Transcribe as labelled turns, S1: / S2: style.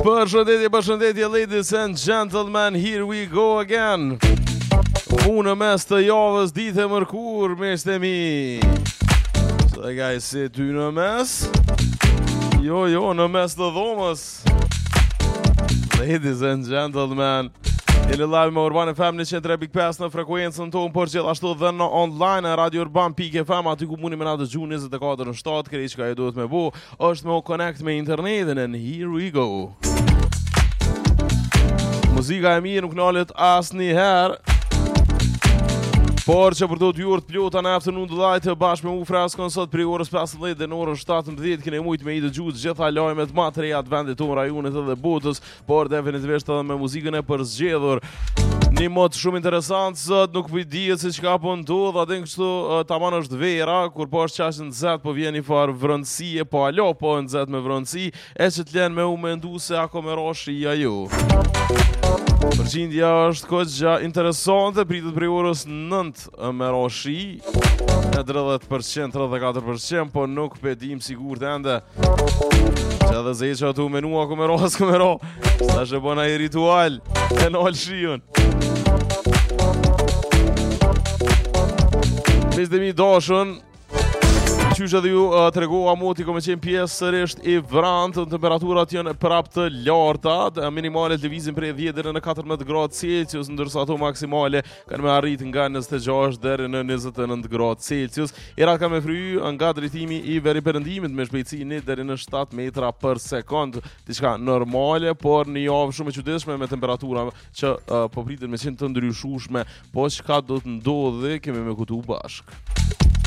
S1: Përshëndetje ladies and gentlemen, here we go again. Unë mes të javës ditë e mërkur, mes të mi. So guys, si ty në mes? Jo, në mes të dhomës. Ladies and gentlemen, jeni live me Urban FM 103.5 në frekuencën tonë, por gjithashtu dhe në online në Radio Urban.fm, aty ku mundi me na dëgju 24/7, kërë që ka e duhet me bu, është me o connect me internetin, and here we go. Muzika e mirë nuk nalet asni herë, por që për do t'ju të plota në afternoon delight bashkë me mu freskon sot për orës 15 dhe në orën 17 kene mujt me i dëgju të gjitha lajmet ma të reja të vendit tonë, rajonet edhe botës, por definitivisht edhe me muzikën e përzgjedhur. Një mod shumë interesant sot, nuk për dihet se çka po ndodh, atë kështu tamam është vera, kur po është qashën nxehtë, po vjen një farë vrëndësie, po alo po nxehtë me vrëndësi, e që t'len me u mendu se ako me roshi ajo. Përgjindja është kogja interesante, pritet prej orës 9 me roshi, e 30%, 34%, po nuk pedim sigur të ende. Që edhe zej që atu menu ako me ro, sa që bona i ritual, e nalë shion. Mes dhe mi dashën, qysh edhe ju të regoha moti ko me qenë pjesë sërisht i vrantë, temperaturat janë prap të larta, minimale të lëvizin prej 10 deri në 14 gradë Celsius, ndërsa ato maksimale kanë me arrit nga 26 deri në 29 gradë Celsius. Erat kanë me fry nga drejtimi i veri perëndimit me shpejtësi 1 deri në 7 metra për sekond, diçka normale, por një javë shumë e çuditshme me temperatura që po pritet me qenë të ndryshueshme, po çka do të ndodhi kemi me kutu bashk.